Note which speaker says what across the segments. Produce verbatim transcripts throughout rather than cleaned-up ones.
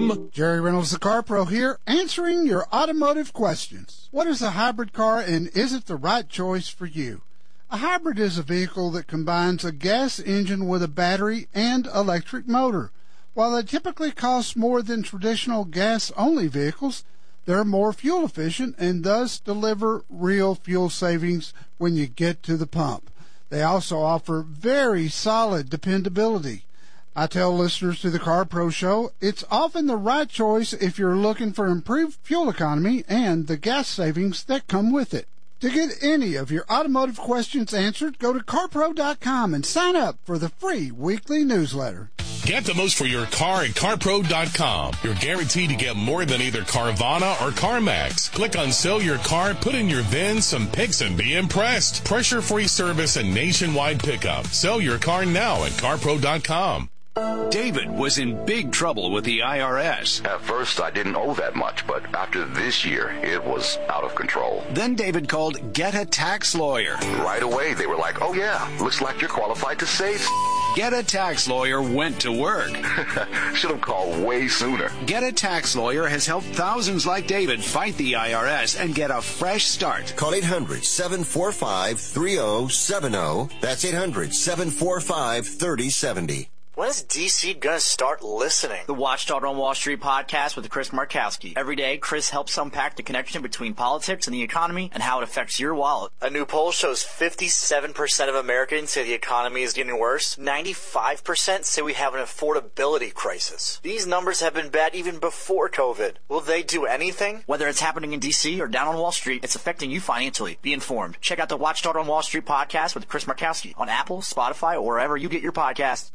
Speaker 1: com.
Speaker 2: Jerry Reynolds, the Car Pro here, answering your automotive questions. What is a hybrid car, and is it the right choice for you? A hybrid is a vehicle that combines a gas engine with a battery and electric motor. While they typically cost more than traditional gas-only vehicles, they're more fuel efficient and thus deliver real fuel savings when you get to the pump. They also offer very solid dependability. I tell listeners to the Car Pro Show, it's often the right choice if you're looking for improved fuel economy and the gas savings that come with it. To get any of your automotive questions answered, go to car pro dot com and sign up for the free weekly newsletter.
Speaker 1: Get the most for your car at car pro dot com. You're guaranteed to get more than either Carvana or CarMax. Click on Sell Your Car, put in your V I N, some pics, and be impressed. Pressure-free service and nationwide pickup. Sell your car now at car pro dot com.
Speaker 3: David was in big trouble with the I R S.
Speaker 4: At first, I didn't owe that much, but after this year, it was out of control.
Speaker 3: Then David called Get a Tax Lawyer.
Speaker 4: Right away, they were like, oh yeah, looks like you're qualified to save.
Speaker 3: Get a Tax Lawyer went to work.
Speaker 4: Should have called way sooner.
Speaker 3: Get a Tax Lawyer has helped thousands like David fight the I R S and get a fresh start.
Speaker 5: Call eight hundred, seven four five, three oh seven oh. That's eight hundred, seven four five, three oh seven oh.
Speaker 6: When is D C going to start listening?
Speaker 7: The Watchdog on Wall Street podcast with Chris Markowski. Every day, Chris helps unpack the connection between politics and the economy and how it affects your wallet.
Speaker 6: A new poll shows fifty-seven percent of Americans say the economy is getting worse. ninety-five percent say we have an affordability crisis. These numbers have been bad even before COVID. Will they do anything?
Speaker 7: Whether it's happening in D C or down on Wall Street, it's affecting you financially. Be informed. Check out the Watchdog on Wall Street podcast with Chris Markowski on Apple, Spotify, or wherever you get your podcasts.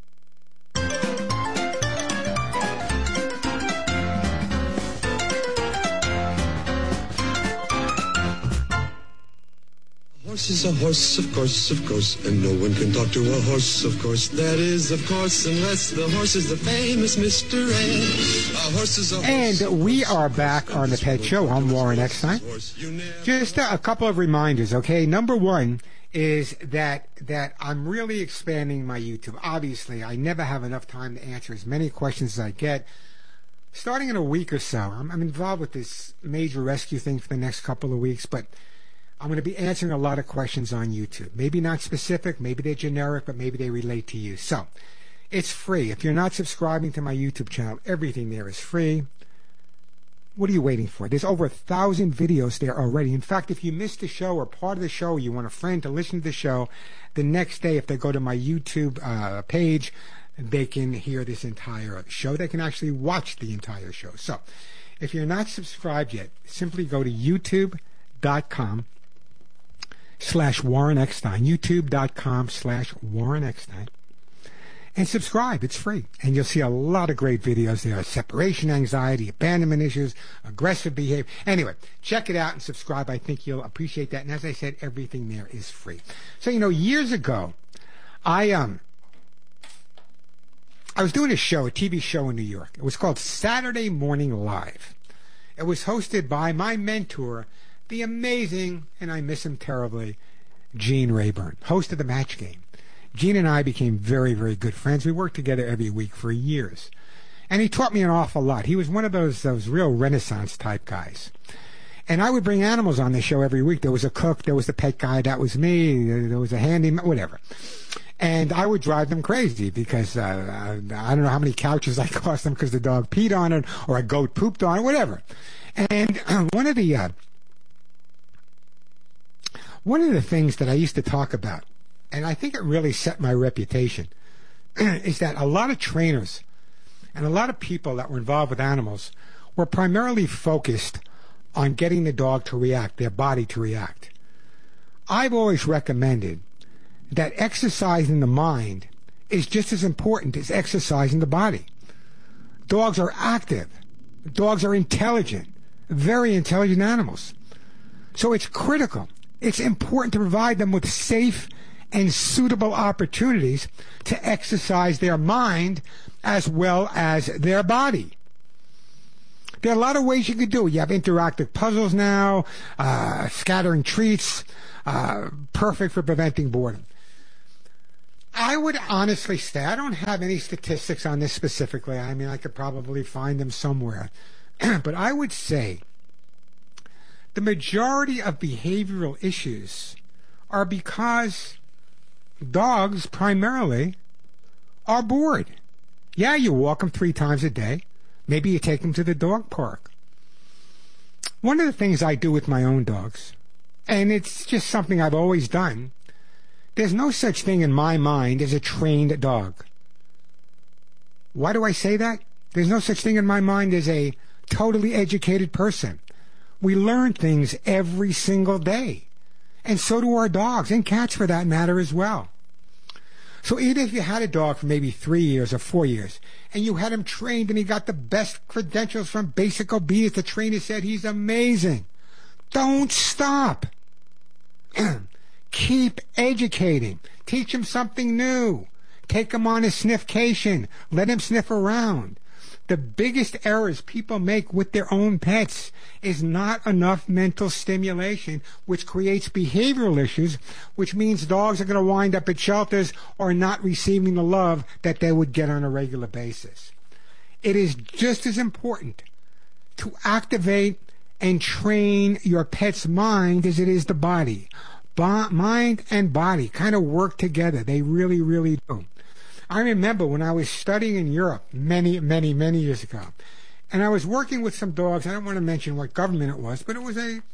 Speaker 8: A horse is a horse, of course, of course, and no one can talk to a horse, of course. That is, of course, unless the horse is the famous Mister Ed. A horse is a horse.
Speaker 9: And we are back on the Pet Show. I'm Warren Eckstein. Just a couple of reminders, okay? Number one is that that I'm really expanding my YouTube. Obviously, I never have enough time to answer as many questions as I get. Starting in a week or so, I'm, I'm involved with this major rescue thing for the next couple of weeks, but I'm going to be answering a lot of questions on YouTube. Maybe not specific, maybe they're generic, but maybe they relate to you. So, it's free. If you're not subscribing to my YouTube channel, everything there is free. What are you waiting for? There's over a thousand videos there already. In fact, if you missed the show or part of the show, you want a friend to listen to the show, the next day, if they go to my YouTube uh, page, they can hear this entire show. They can actually watch the entire show. So, if you're not subscribed yet, simply go to youtube.com slash Warren Eckstein, youtube.com slash Warren Eckstein, and subscribe. It's free. And you'll see a lot of great videos there. Separation anxiety, abandonment issues, aggressive behavior. Anyway, check it out and subscribe. I think you'll appreciate that. And as I said, everything there is free. So, you know, years ago, I um, I was doing a show, a T V show in New York. It was called Saturday Morning Live. It was hosted by my mentor, the amazing, and I miss him terribly, Gene Rayburn, host of The Match Game. Gene and I became very, very good friends. We worked together every week for years. And he taught me an awful lot. He was one of those those real Renaissance type guys. And I would bring animals on the show every week. There was a cook, there was the pet guy, that was me, there was a handyman, whatever. And I would drive them crazy because uh, I don't know how many couches I cost them because the dog peed on it or a goat pooped on it, whatever. And uh, one of the uh, one of the things that I used to talk about, and I think it really set my reputation, is that a lot of trainers and a lot of people that were involved with animals were primarily focused on getting the dog to react, their body to react. I've always recommended that exercising the mind is just as important as exercising the body. Dogs are active. Dogs are intelligent, very intelligent animals. So it's critical. It's important to provide them with safe and suitable opportunities to exercise their mind as well as their body. There are a lot of ways you could do it. You have interactive puzzles now, uh, scattering treats, uh, perfect for preventing boredom. I would honestly say, I don't have any statistics on this specifically. I mean, I could probably find them somewhere. But I would say the majority of behavioral issues are because dogs primarily are bored. Yeah, you walk them three times a day. Maybe you take them to the dog park. One of the things I do with my own dogs, and it's just something I've always done, there's no such thing in my mind as a trained dog. Why do I say that? There's no such thing in my mind as a totally educated person. We learn things every single day. And so do our dogs, and cats for that matter as well. So even if you had a dog for maybe three years or four years, and you had him trained and he got the best credentials from Basic Obedience, the trainer said he's amazing. Don't stop. Keep educating. Teach him something new. Take him on a sniffcation. Let him sniff around. The biggest errors people make with their own pets is not enough mental stimulation, which creates behavioral issues, which means dogs are going to wind up at shelters or not receiving the love that they would get on a regular basis. It is just as important to activate and train your pet's mind as it is the body. Bo- mind and body kind of work together. They really, really do. I remember when I was studying in Europe many, many, many years ago, and I was working with some dogs. I don't want to mention what government it was, but it was a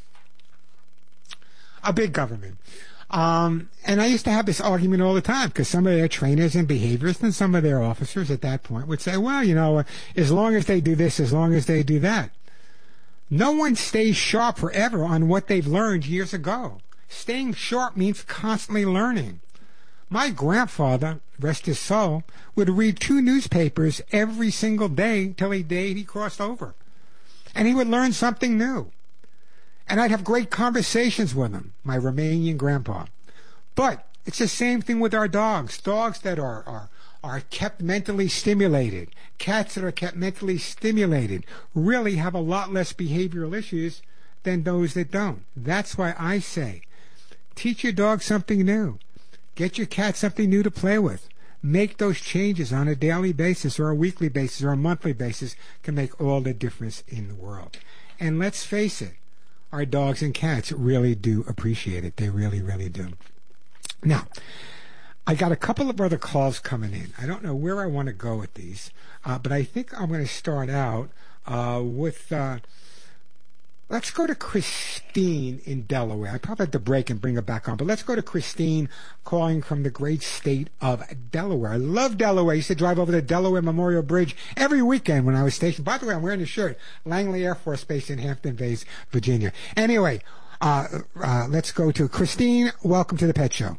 Speaker 9: a big government. Um, and I used to have this argument all the time because some of their trainers and behaviorists and some of their officers at that point would say, well, you know, as long as they do this, as long as they do that. No one stays sharp forever on what they've learned years ago. Staying sharp means constantly learning. My grandfather, rest his soul, would read two newspapers every single day till the day he crossed over. And he would learn something new. And I'd have great conversations with him, my Romanian grandpa. But it's the same thing with our dogs. Dogs that are, are, are kept mentally stimulated, cats that are kept mentally stimulated, really have a lot less behavioral issues than those that don't. That's why I say, teach your dog something new. Get your cat something new to play with. Make those changes on a daily basis or a weekly basis or a monthly basis can make all the difference in the world. And let's face it, our dogs and cats really do appreciate it. They really, really do. Now, I got a couple of other calls coming in. I don't know where I want to go with these, uh, but I think I'm going to start out uh, with... Uh, Let's go to Christine in Delaware. I probably have to break and bring her back on, but let's go to Christine calling from the great state of Delaware. I love Delaware. I used to drive over the Delaware Memorial Bridge every weekend when I was stationed. By the way, I'm wearing a shirt, Langley Air Force Base in Hampton Bays, Virginia. Anyway, uh, uh, let's go to Christine. Welcome to the Pet Show.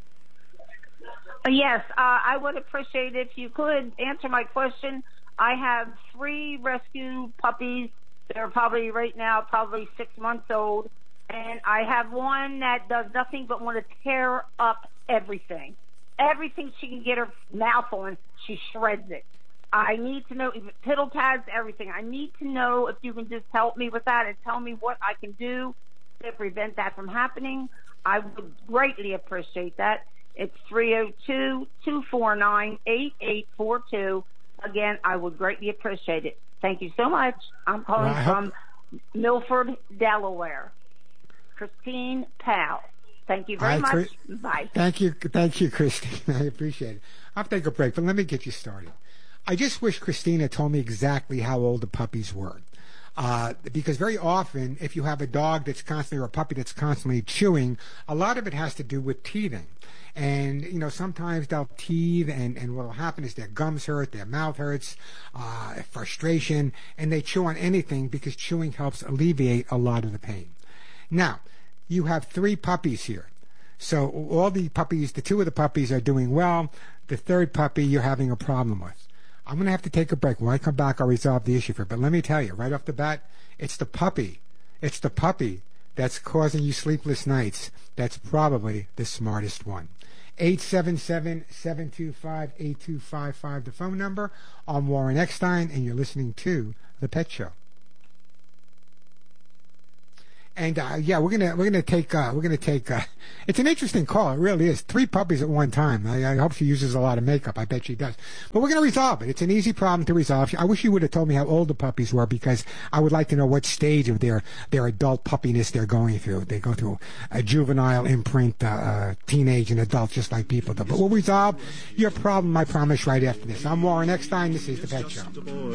Speaker 10: Yes, uh, I would appreciate if you could answer my question. I have three rescue puppies. They're probably right now probably six months old, and I have one that does nothing but want to tear up everything. Everything she can get her mouth on, she shreds it. I need to know, piddle pads, everything. I need to know if you can just help me with that and tell me what I can do to prevent that from happening. I would greatly appreciate that. It's three oh two, two four nine, eight eight four two. Again, I would greatly appreciate it. Thank you so much. I'm calling well, from Milford, Delaware. Christine Powell. Thank you very much. Chris, Bye.
Speaker 9: Thank you. Thank you, Christine. I appreciate it. I'll take a break, but let me get you started. I just wish Christina told me exactly how old the puppies were. Uh, because very often, if you have a dog that's constantly, or a puppy that's constantly chewing, a lot of it has to do with teething. And, you know, sometimes they'll teeth, and, and what will happen is their gums hurt, their mouth hurts, uh, frustration, and they chew on anything because chewing helps alleviate a lot of the pain. Now, you have three puppies here. So all the puppies, the two of the puppies are doing well. The third puppy you're having a problem with. I'm going to have to take a break. When I come back, I'll resolve the issue for you. But let me tell you, right off the bat, it's the puppy. It's the puppy that's causing you sleepless nights. That's probably the smartest one. eight seven seven, seven two five, eight two five five, the phone number. I'm Warren Eckstein, and you're listening to The Pet Show. And uh, yeah, we're gonna we're gonna take uh, we're gonna take. Uh, it's an interesting call. It really is. Three puppies at one time. I, I hope she uses a lot of makeup. I bet she does. But we're gonna resolve it. It's an easy problem to resolve. I wish you would have told me how old the puppies were, because I would like to know what stage of their their adult puppiness they're going through. They go through a juvenile imprint, uh, uh, teenage and adult, just like people do. But we'll resolve your problem, I promise, right after this. I'm Warren Eckstein. This is The Pet Show.